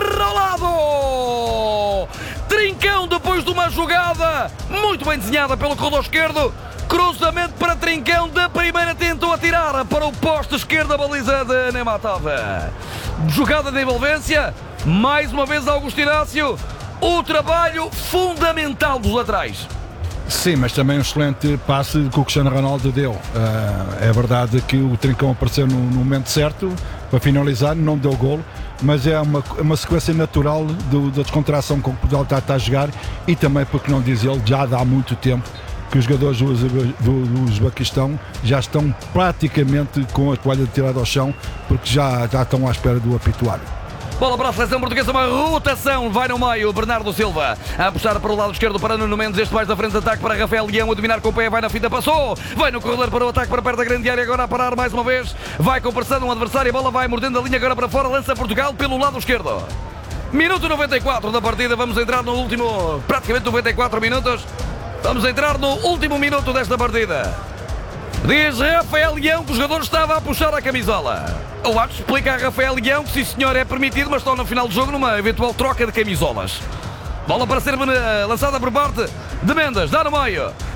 rolado. Trincão depois de uma jogada muito bem desenhada pelo corredor esquerdo. Cruzamento para Trincão, de primeira tentou atirar para o poste esquerdo, a baliza de Nematov. Jogada de envolvência, mais uma vez Augusto Inácio. O trabalho fundamental dos laterais. Sim, mas também um excelente passe que o Cristiano Ronaldo deu. É verdade que o Trincão apareceu no momento certo para finalizar, não deu golo, mas é uma sequência natural da descontração com que o Portugal está a jogar e também, porque não diz ele, já há muito tempo que os jogadores do Uzbequistão já estão praticamente com a toalha tirada ao chão, porque já estão à espera do apituário. Bola para a seleção portuguesa, uma rotação, vai no meio, Bernardo Silva a puxar para o lado esquerdo para Nuno Mendes, este mais da frente de ataque para Rafael Leão, a dominar com o pé, vai na finta, passou, vai no corredor para o ataque para perto da grande área, agora a parar mais uma vez, vai conversando um adversário, a bola vai mordendo a linha agora para fora, lança Portugal pelo lado esquerdo. Minuto 94 da partida, vamos entrar no último, praticamente 94 minutos, vamos entrar no último minuto desta partida. Diz Rafael Leão que o jogador estava a puxar a camisola. O árbitro explica a Rafael Leão que sim senhor é permitido, mas estão no final do jogo numa eventual troca de camisolas. Bola para ser lançada por parte de Mendes, dá no meio.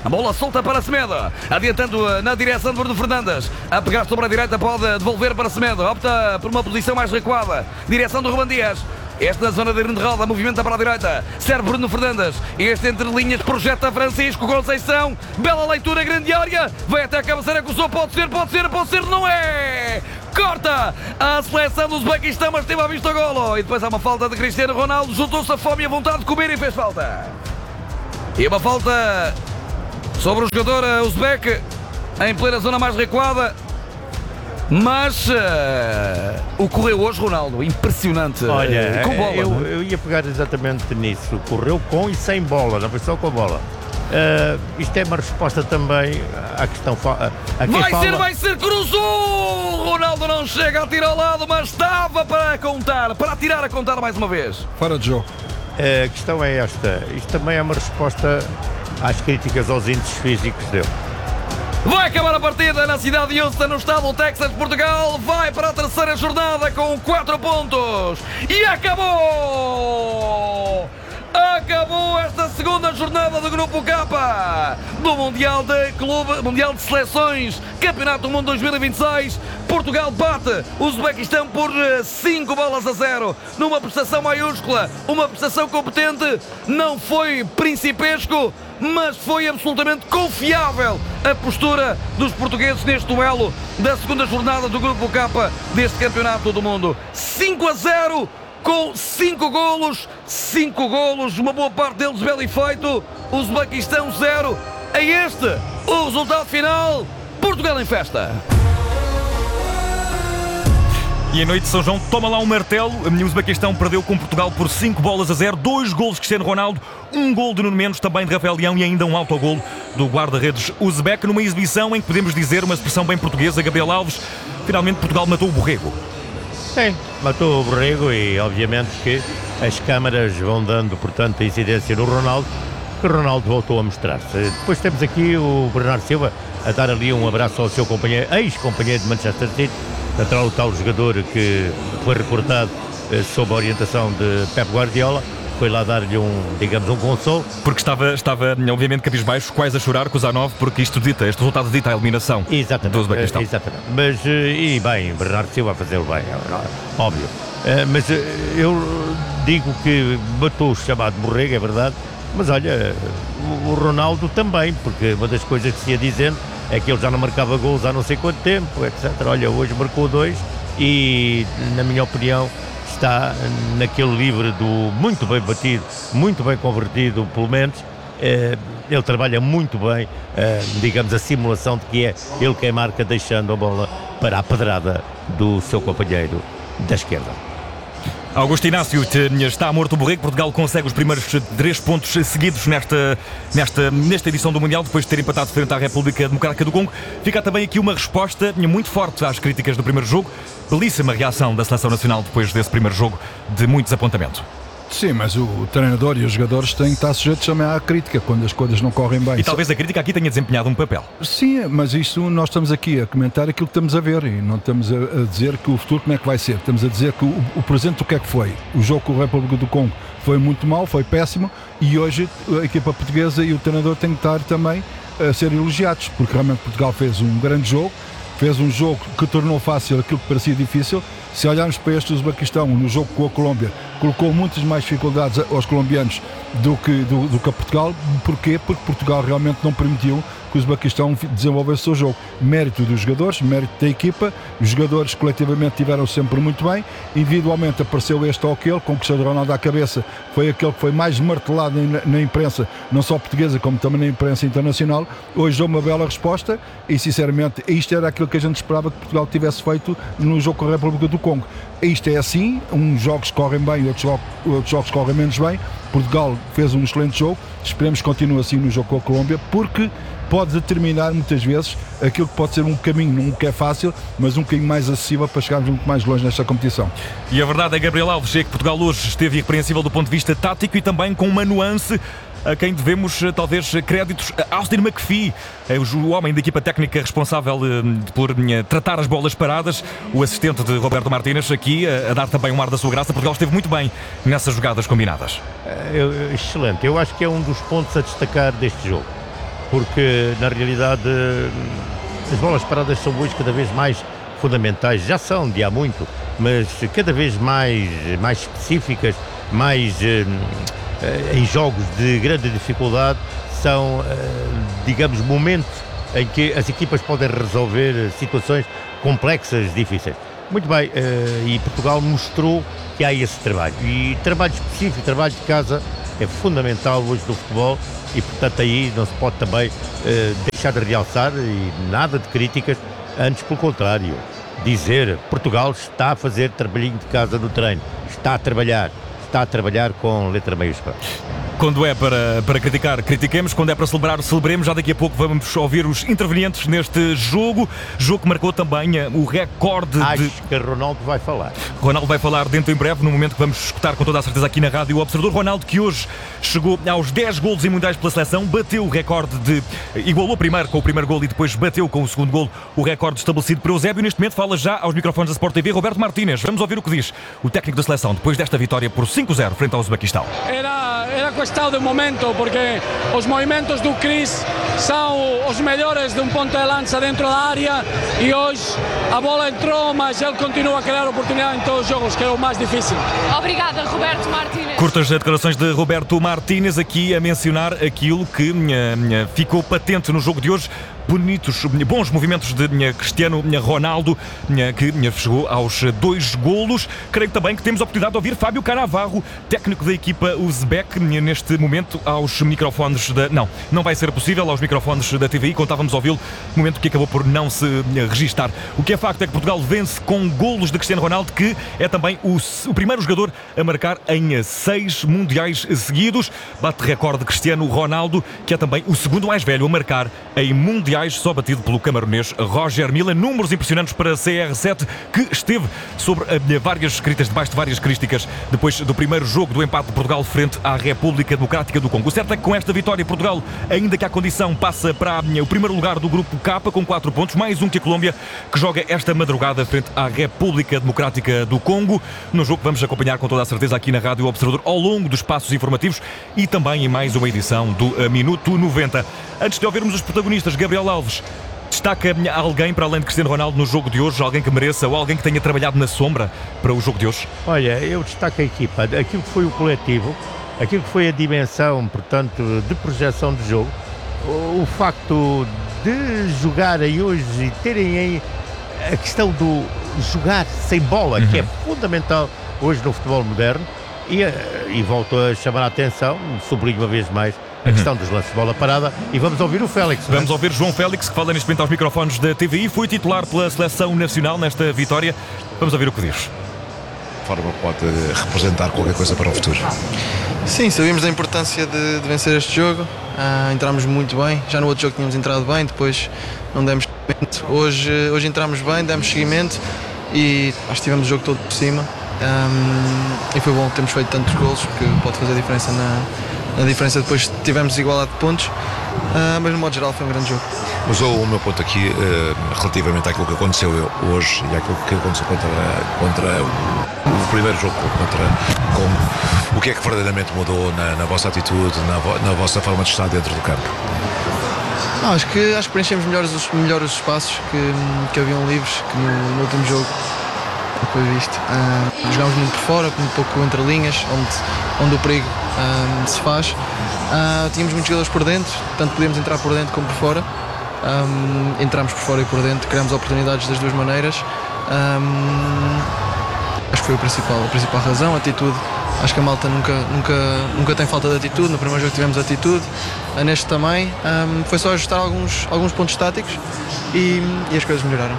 A bola solta para Semedo, adiantando na direção de Bruno Fernandes. A pegar sobre a direita, pode devolver para Semedo. Opta por uma posição mais recuada. Direção do Ruben Dias. Este na zona de grande roda, movimenta para a direita. Serve Bruno Fernandes. Este entre linhas, projeta Francisco Conceição. Bela leitura, grande área. Vai até a cabeceira, cruzou, pode ser, não é! Corta a seleção do Uzbequistão, mas teve à vista o golo. E depois há uma falta de Cristiano Ronaldo. Juntou-se a fome e a vontade de comer e fez falta. E uma falta sobre o jogador uzbeque em plena zona mais recuada. Mas ocorreu hoje, Ronaldo, impressionante. Olha, com bola. Eu ia pegar exatamente nisso. Correu com e sem bola, não foi só com a bola. Isto é uma resposta também à questão. Vai ser, cruzou! Ronaldo não chega a tirar ao lado, mas estava para contar, para tirar a contar mais uma vez. Fora de jogo. A questão é esta. Isto também é uma resposta às críticas aos índices físicos dele. Vai acabar a partida na cidade de Houston, no estado do Texas, Portugal. Vai para a terceira jornada com 4 pontos. E acabou! Acabou esta segunda jornada do Grupo K do Mundial de Seleções, Campeonato do Mundo 2026. Portugal bate o Uzbequistão por 5-0, numa prestação maiúscula, uma prestação competente. Não foi principesco, mas foi absolutamente confiável a postura dos portugueses neste duelo da segunda jornada do Grupo K deste Campeonato do Mundo. 5-0 com 5 golos, uma boa parte deles belo e feito. O Uzbequistão 0. É este o resultado final. Portugal em festa. E em noite de São João, toma lá um martelo. O Uzbequistão perdeu com Portugal por 5-0. 2 golos de Cristiano Ronaldo, 1 gol de Nuno Mendes, também de Rafael Leão, e ainda um autogolo do guarda-redes uzbeque, numa exibição em que podemos dizer, uma expressão bem portuguesa, Gabriel Alves, finalmente Portugal matou o borrego. Sim, matou o borrego e obviamente que as câmaras vão dando, portanto, a incidência no Ronaldo, que o Ronaldo voltou a mostrar-se. Depois temos aqui o Bernardo Silva a dar ali um abraço ao seu companheiro, ex-companheiro de Manchester City, o tal jogador que foi recrutado sob a orientação de Pep Guardiola. Foi lá dar-lhe um consolo. Porque estava obviamente cabisbaixo, quase a chorar com o Zanov, porque este resultado dita a eliminação do Uzbequistão. Exatamente. Mas, e bem, Bernardo Silva a fazê-lo bem, óbvio. Mas eu digo que matou o chamado borrego, é verdade, mas olha, o Ronaldo também, porque uma das coisas que se ia dizendo é que ele já não marcava gols há não sei quanto tempo, etc. Olha, hoje marcou 2 e, na minha opinião, está naquele livro do muito bem batido, muito bem convertido, pelo menos. Ele trabalha muito bem, a simulação de que é ele quem marca, deixando a bola para a pedrada do seu companheiro da esquerda. Augusto Inácio, está morto o borrego. Portugal consegue os primeiros 3 pontos seguidos nesta edição do Mundial, depois de ter empatado frente à República Democrática do Congo. Fica também aqui uma resposta muito forte às críticas do primeiro jogo. Belíssima reação da Seleção Nacional depois desse primeiro jogo de muito desapontamento. Sim, mas o treinador e os jogadores têm que estar sujeitos também à crítica quando as coisas não correm bem. E talvez a crítica aqui tenha desempenhado um papel. Sim, mas isto nós estamos aqui a comentar aquilo que estamos a ver e não estamos a dizer que o futuro como é que vai ser. Estamos a dizer que o presente o que é que foi. O jogo com a República do Congo foi muito mau, foi péssimo, e hoje a equipa portuguesa e o treinador têm que estar também a ser elogiados, porque realmente Portugal fez um grande jogo, fez um jogo que tornou fácil aquilo que parecia difícil. Se olharmos para este Uzbequistão, no jogo com a Colômbia, colocou muitas mais dificuldades aos colombianos do que a Portugal. Porquê? Porque Portugal realmente não permitiu que o Uzbequistão desenvolvesse o seu jogo. Mérito dos jogadores, mérito da equipa. Os jogadores coletivamente tiveram sempre muito bem. Individualmente apareceu este ou aquele, com o Cristiano Ronaldo à cabeça. Foi aquele que foi mais martelado na imprensa, não só portuguesa, como também na imprensa internacional. Hoje deu uma bela resposta e, sinceramente, isto era aquilo que a gente esperava que Portugal tivesse feito no jogo com a República do Congo. Isto é assim, uns jogos correm bem, outros jogos correm menos bem. Portugal fez um excelente jogo, esperemos que continue assim no jogo com a Colômbia, porque pode determinar muitas vezes aquilo que pode ser um caminho, não que é fácil, mas um bocadinho mais acessível para chegarmos muito mais longe nesta competição. E a verdade é, Gabriel Alves, é que Portugal hoje esteve irrepreensível do ponto de vista tático e também com uma nuance a quem devemos talvez créditos. Austin McPhee, o homem da equipa técnica responsável por tratar as bolas paradas, o assistente de Roberto Martínez, aqui a dar também um ar da sua graça. Portugal esteve muito bem nessas jogadas combinadas. Excelente, eu acho que é um dos pontos a destacar deste jogo. porque na realidade as bolas paradas são hoje cada vez mais fundamentais, já são de há muito, mas cada vez mais específicas, mais em jogos de grande dificuldade, são, digamos, momentos em que as equipas podem resolver situações complexas, difíceis. Muito bem, e Portugal mostrou que há esse trabalho, e trabalho específico, trabalho de casa é fundamental hoje no futebol, e portanto aí não se pode também deixar de realçar, e nada de críticas, antes pelo contrário, dizer Portugal está a fazer trabalhinho de casa no treino, está a trabalhar com letra maiúscula. Quando é para criticar, critiquemos. Quando é para celebrar, celebremos. Já daqui a pouco vamos ouvir os intervenientes neste jogo. Jogo que marcou também o recorde Acho que Ronaldo vai falar. Ronaldo vai falar dentro em breve, no momento que vamos escutar com toda a certeza aqui na Rádio Observador. Ronaldo, que hoje chegou aos 10 golos em mundiais pela seleção, bateu o recorde igualou primeiro com o primeiro golo e depois bateu com o segundo golo o recorde estabelecido por Eusébio. Neste momento fala já aos microfones da Sport TV Roberto Martínez. Vamos ouvir o que diz o técnico da seleção depois desta vitória por 5-0 frente ao Uzbequistão. Era questão de momento, porque os movimentos do Cris são os melhores de ponta de lança dentro da área, e hoje a bola entrou, mas ele continua a criar oportunidade em todos os jogos, que é o mais difícil. Obrigada, Roberto Martínez. Curtas declarações de Roberto Martínez, aqui a mencionar aquilo que ficou patente no jogo de hoje. Bons movimentos de Cristiano Ronaldo, que chegou aos 2 golos. Creio também que temos a oportunidade de ouvir Fábio Cannavaro, técnico da equipa uzbek, neste momento aos microfones da... Não vai ser possível aos microfones da TVI, contávamos ouvi-lo, momento que acabou por não se registar. O que é facto é que Portugal vence com golos de Cristiano Ronaldo, que é também o primeiro jogador a marcar em 6 mundiais seguidos. Bate recorde de Cristiano Ronaldo, que é também o segundo mais velho a marcar em mundiais, só batido pelo camerunês Roger Milla. Números impressionantes para CR7, que esteve sobre debaixo de várias críticas depois do primeiro jogo do empate de Portugal frente à República Democrática do Congo. O certo é que com esta vitória Portugal, ainda que a condição, passa para o primeiro lugar do grupo K com 4 pontos, mais um que a Colômbia, que joga esta madrugada frente à República Democrática do Congo. No jogo que vamos acompanhar com toda a certeza aqui na Rádio Observador ao longo dos passos informativos e também em mais uma edição do Minuto 90. Antes de ouvirmos os protagonistas, Gabriel Alves destaca alguém para além de Cristiano Ronaldo no jogo de hoje, alguém que mereça ou alguém que tenha trabalhado na sombra para o jogo de hoje? Olha, eu destaco a equipa, aquilo que foi o coletivo, aquilo que foi a dimensão, portanto, de projeção de jogo, o facto de jogarem hoje e terem aí a questão do jogar sem bola, que é fundamental hoje no futebol moderno, e volto a chamar a atenção, sublinho uma vez mais, a questão dos lances de bola parada, e vamos ouvir o Félix. Vamos ouvir João Félix, que fala neste momento aos microfones da TVI, foi titular pela seleção nacional nesta vitória. Vamos ouvir o que diz. De forma pode representar qualquer coisa para o futuro. Sim, sabíamos da importância de vencer este jogo, entramos muito bem, já no outro jogo tínhamos entrado bem, depois não demos seguimento. Hoje entramos bem, demos seguimento e acho que tivemos o jogo todo por cima, e foi bom termos feito tantos golos, que pode fazer a diferença na diferença depois tivemos igualdade de pontos, mas no modo geral foi um grande jogo. Mas o meu ponto aqui, relativamente àquilo que aconteceu hoje e àquilo que aconteceu contra o primeiro jogo contra Congo, o que é que verdadeiramente mudou na vossa atitude, na vossa forma de estar dentro do campo? Acho que preenchemos melhor os espaços que haviam livres, que no último jogo foi visto. Jogámos muito por fora, um pouco entre linhas, onde o perigo se faz. Tínhamos muitos jogadores por dentro, tanto podíamos entrar por dentro como por fora. Entramos por fora e por dentro, criamos oportunidades das duas maneiras. Acho que foi a principal razão, a atitude. Acho que a malta nunca tem falta de atitude. No primeiro jogo tivemos atitude, neste também. Foi só ajustar alguns pontos táticos e as coisas melhoraram.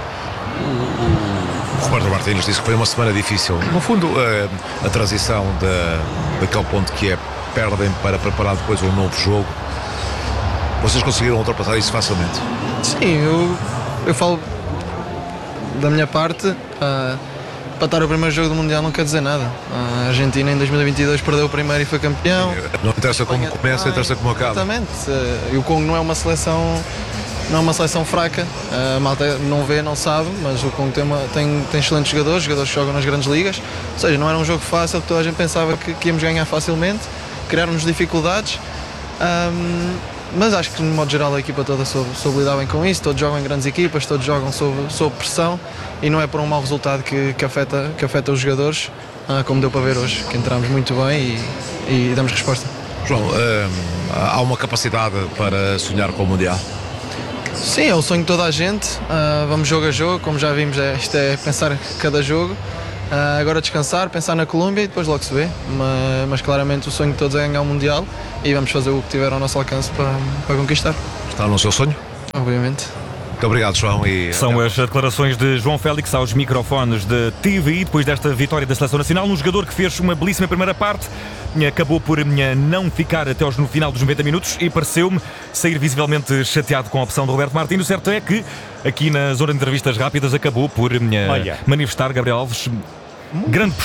O Roberto Martínez disse que foi uma semana difícil. No fundo, a transição daquele ponto que é perdem para preparar depois um novo jogo, vocês conseguiram ultrapassar isso facilmente? Sim, eu falo da minha parte. Para estar o primeiro jogo do Mundial não quer dizer nada. A Argentina em 2022 perdeu o primeiro e foi campeão. Não interessa como começa, interessa como acaba. Exatamente. E o Congo não é uma seleção fraca. A malta não vê, não sabe, mas o Congo tem excelentes jogadores que jogam nas grandes ligas. Ou seja, não era um jogo fácil, toda a gente pensava que íamos ganhar facilmente. Criaram-nos dificuldades. mas acho que, no modo geral, a equipa toda soube lidar bem com isso. Todos jogam em grandes equipas, todos jogam sob pressão, e não é por um mau resultado que afeta os jogadores, como deu para ver hoje, que entramos muito bem e damos resposta. João, há uma capacidade para sonhar com o Mundial? Sim, é o sonho de toda a gente. Vamos jogo a jogo, como já vimos, isto é pensar cada jogo. Agora descansar, pensar na Colômbia e depois logo se vê. Mas claramente o sonho de todos é ganhar o Mundial, e vamos fazer o que tiver ao nosso alcance para conquistar. Está no seu sonho? Obviamente. Muito obrigado, João. São as declarações de João Félix aos microfones de TVI depois desta vitória da Seleção Nacional. Um jogador que fez uma belíssima primeira parte, acabou por não ficar até no final dos 90 minutos e pareceu-me sair visivelmente chateado com a opção do Roberto Martins. O certo é que aqui na zona de entrevistas rápidas acabou por manifestar, Gabriel Alves, grande